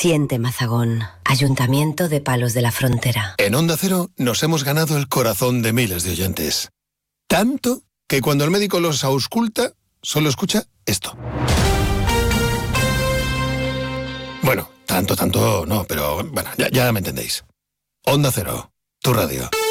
Siente Mazagón, Ayuntamiento de Palos de la Frontera. En Onda Cero nos hemos ganado el corazón de miles de oyentes. Tanto que cuando el médico los ausculta, solo escucha esto. Bueno, tanto no, pero bueno, ya me entendéis. Onda Cero, tu radio.